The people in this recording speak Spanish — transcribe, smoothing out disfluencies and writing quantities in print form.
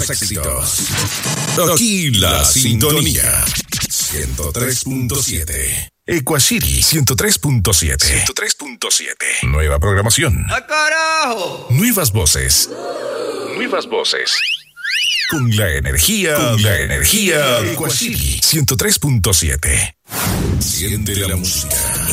los éxitos. Aquí la sintonía. 103.7. Equacity 103.7. 103.7. Nueva programación. ¡Ah, carajo! Nuevas voces. Nuevas voces. Con la energía de Equacity 103.7. Siente la música.